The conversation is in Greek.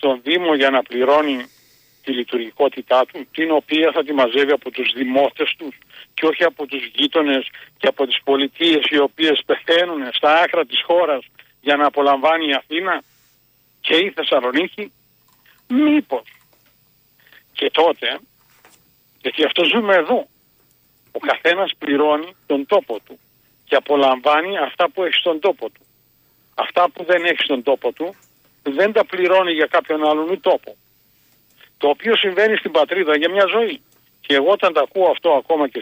στον Δήμο για να πληρώνει τη λειτουργικότητά του, την οποία θα τη μαζεύει από τους δημότες τους και όχι από τους γείτονες και από τις πολιτείες οι οποίες πεθαίνουν στα άκρα της χώρας για να απολαμβάνει η Αθήνα και η Θεσσαλονίκη? Μήπως? Και τότε, γιατί αυτό ζούμε εδώ, ο καθένας πληρώνει τον τόπο του και απολαμβάνει αυτά που έχει στον τόπο του. Αυτά που δεν έχει στον τόπο του δεν τα πληρώνει για κάποιον άλλον τόπο. Το οποίο συμβαίνει στην πατρίδα για μια ζωή. Και εγώ όταν τα ακούω αυτό ακόμα και